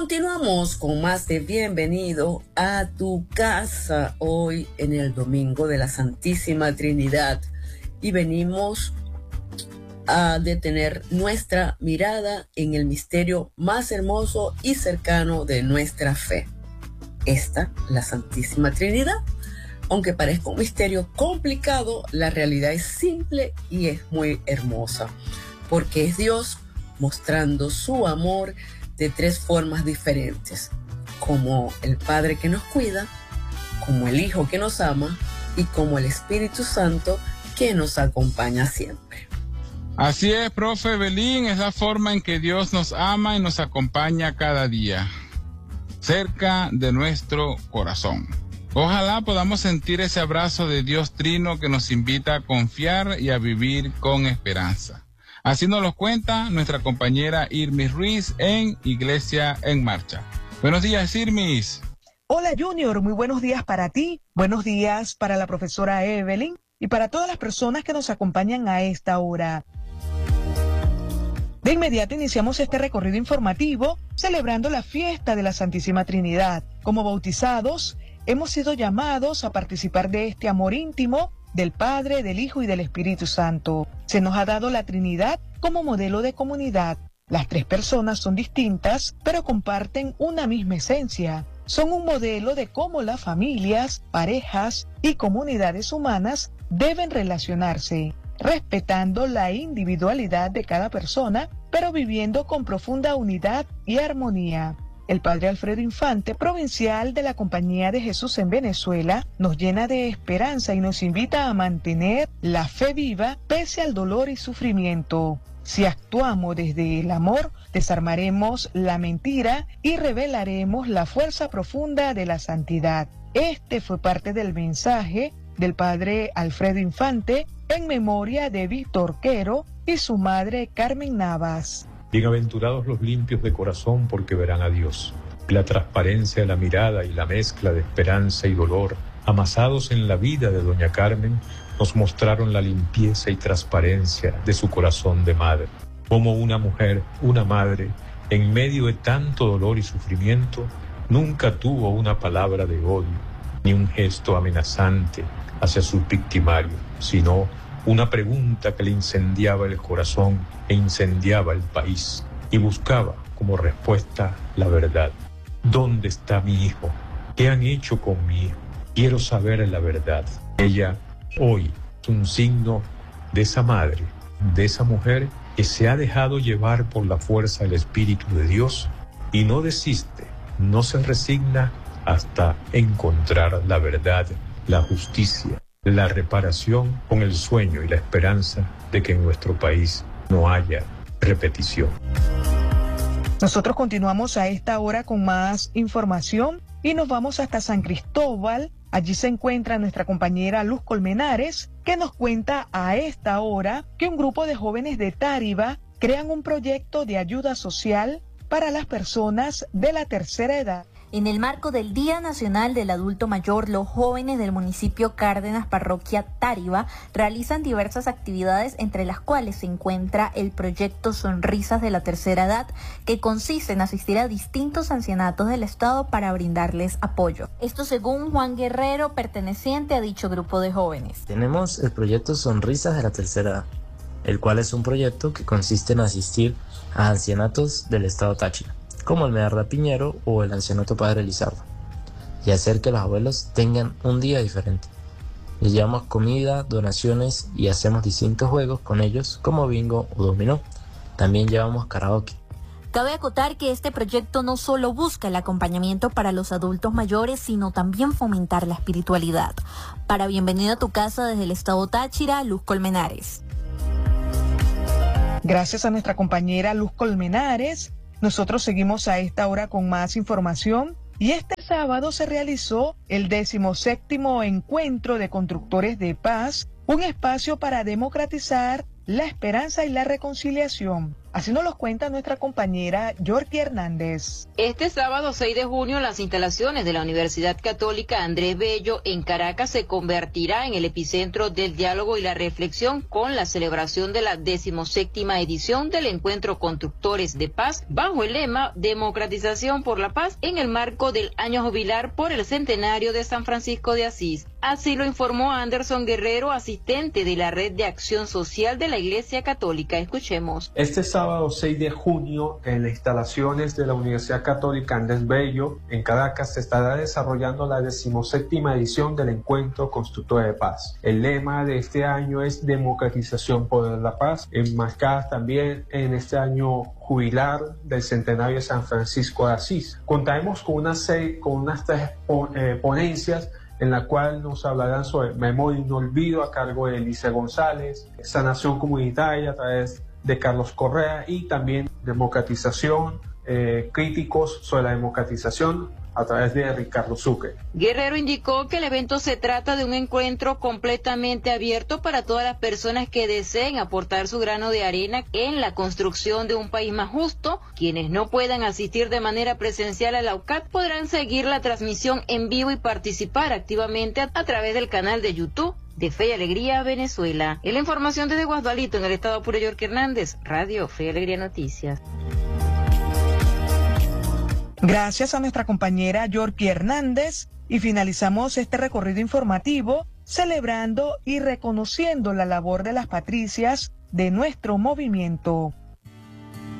Continuamos con más de Bienvenido a tu casa hoy en el Domingo de la Santísima Trinidad y venimos a detener nuestra mirada en el misterio más hermoso y cercano de nuestra fe. La Santísima Trinidad. Aunque parezca un misterio complicado, la realidad es simple y es muy hermosa, porque es Dios mostrando su amor de tres formas diferentes, como el Padre que nos cuida, como el Hijo que nos ama y como el Espíritu Santo que nos acompaña siempre. Así es, profe Belín, es la forma en que Dios nos ama y nos acompaña cada día, cerca de nuestro corazón. Ojalá podamos sentir ese abrazo de Dios Trino que nos invita a confiar y a vivir con esperanza. Así nos lo cuenta nuestra compañera Irmis Ruiz en Iglesia en Marcha. Buenos días, Irmis. Hola, Junior. Muy buenos días para ti. Buenos días para la profesora Evelyn y para todas las personas que nos acompañan a esta hora. De inmediato iniciamos este recorrido informativo celebrando la fiesta de la Santísima Trinidad. Como bautizados, hemos sido llamados a participar de este amor íntimo del Padre, del Hijo y del Espíritu Santo. Se nos ha dado la Trinidad como modelo de comunidad. Las tres personas son distintas, pero comparten una misma esencia. Son un modelo de cómo las familias, parejas y comunidades humanas deben relacionarse, respetando la individualidad de cada persona, pero viviendo con profunda unidad y armonía. El padre Alfredo Infante, provincial de la Compañía de Jesús en Venezuela, nos llena de esperanza y nos invita a mantener la fe viva pese al dolor y sufrimiento. Si actuamos desde el amor, desarmaremos la mentira y revelaremos la fuerza profunda de la santidad. Este fue parte del mensaje del padre Alfredo Infante en memoria de Víctor Quero y su madre Carmen Navas. Bienaventurados los limpios de corazón, porque verán a Dios. La transparencia de la mirada y la mezcla de esperanza y dolor, amasados en la vida de doña Carmen, nos mostraron la limpieza y transparencia de su corazón de madre. Como una mujer, una madre, en medio de tanto dolor y sufrimiento, nunca tuvo una palabra de odio, ni un gesto amenazante hacia su victimario, sino una pregunta que le incendiaba el corazón e incendiaba el país, y buscaba como respuesta la verdad. ¿Dónde está mi hijo? ¿Qué han hecho con mi hijo? Quiero saber la verdad. Ella hoy es un signo de esa madre, de esa mujer que se ha dejado llevar por la fuerza del Espíritu de Dios y no desiste, no se resigna hasta encontrar la verdad, la justicia, la reparación, con el sueño y la esperanza de que en nuestro país no haya repetición. Nosotros continuamos a esta hora con más información y nos vamos hasta San Cristóbal. Allí se encuentra nuestra compañera Luz Colmenares, que nos cuenta a esta hora que un grupo de jóvenes de Táriba crean un proyecto de ayuda social para las personas de la tercera edad. En el marco del Día Nacional del Adulto Mayor, los jóvenes del municipio Cárdenas, parroquia Táriba, realizan diversas actividades, entre las cuales se encuentra el proyecto Sonrisas de la Tercera Edad, que consiste en asistir a distintos ancianatos del estado para brindarles apoyo. Esto según Juan Guerrero, perteneciente a dicho grupo de jóvenes. Tenemos el proyecto Sonrisas de la Tercera Edad, el cual es un proyecto que consiste en asistir a ancianatos del estado Táchira, como el Medarda Piñero o el Ancianato Padre Lizardo, y hacer que los abuelos tengan un día diferente. Les llevamos comida, donaciones y hacemos distintos juegos con ellos, como bingo o dominó. También llevamos karaoke. Cabe acotar que este proyecto no solo busca el acompañamiento para los adultos mayores, sino también fomentar la espiritualidad. Para Bienvenido a tu casa desde el estado Táchira, Luz Colmenares. Gracias a nuestra compañera Luz Colmenares. Nosotros seguimos a esta hora con más información y este sábado se realizó el 17º Encuentro de Constructores de Paz, un espacio para democratizar la esperanza y la reconciliación. Así nos los cuenta nuestra compañera Yorkie Hernández. Este sábado 6 de junio, las instalaciones de la Universidad Católica Andrés Bello en Caracas se convertirá en el epicentro del diálogo y la reflexión con la celebración de la 17ª edición del Encuentro Constructores de Paz bajo el lema Democratización por la Paz en el marco del año jubilar por el centenario de San Francisco de Asís. Así lo informó Anderson Guerrero, asistente de la Red de Acción Social de la Iglesia Católica. Escuchemos. Este sábado 6 de junio, en las instalaciones de la Universidad Católica Andrés Bello, en Caracas, se estará desarrollando la 17ª edición del Encuentro Constructor de Paz. El lema de este año es Democratización por la Paz, enmarcada también en este año jubilar del centenario de San Francisco de Asís. Contaremos con unas 3 ponencias en la cual nos hablarán sobre memoria y no olvido a cargo de Elisa González, sanación comunitaria a través de Carlos Correa y también democratización, críticos sobre la democratización a través de Ricardo Sucre. Guerrero indicó que el evento se trata de un encuentro completamente abierto para todas las personas que deseen aportar su grano de arena en la construcción de un país más justo. Quienes no puedan asistir de manera presencial a la UCAT podrán seguir la transmisión en vivo y participar activamente a través del canal de YouTube de Fe y Alegría Venezuela. En la información desde Guasdualito, en el estado Apure, Yorkie Hernández, Radio Fe y Alegría Noticias. Gracias a nuestra compañera Yorkie Hernández y finalizamos este recorrido informativo celebrando y reconociendo la labor de las patricias de nuestro movimiento.